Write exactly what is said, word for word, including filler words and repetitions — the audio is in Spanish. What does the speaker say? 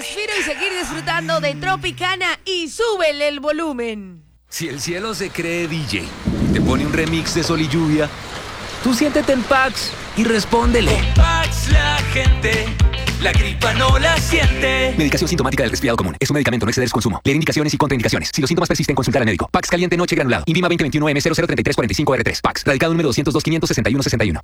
respiro y seguir disfrutando de Tropicana y súbele el volumen. Si el cielo se cree D J y te pone un remix de Sol y Lluvia, tú siéntete en Pax y respóndele. Con Pax la gente, la gripa no la siente. Medicación sintomática del resfriado común. Es un medicamento, no exceder su consumo. Leer indicaciones y contraindicaciones. Si los síntomas persisten, consultar al médico. Pax caliente noche granulado. INVIMA veinte veintiuno M cero cero tres tres cuatro cinco R tres. Pax. Radicado número doscientos dos, quinientos sesenta y uno sesenta y uno.